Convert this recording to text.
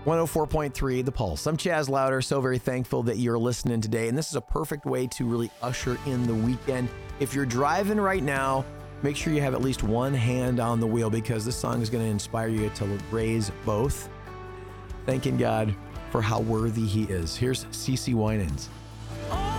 104.3 The Pulse. I'm Chaz Louder, so very thankful that you're listening today. And this is a perfect way to really usher in the weekend. If you're driving right now, make sure you have at least one hand on the wheel because this song is going to inspire you to raise both. Thanking God for how worthy he is. Here's CeCe Winans.